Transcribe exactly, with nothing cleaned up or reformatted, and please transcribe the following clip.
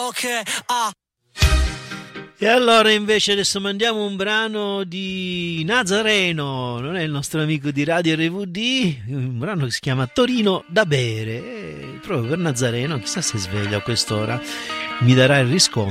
ok, ah. E allora invece adesso mandiamo un brano di Nazareno, non è il nostro amico di Radio R V D, un brano che si chiama Torino da bere, e proprio per Nazareno, chissà se sveglia a quest'ora, mi darà il riscontro.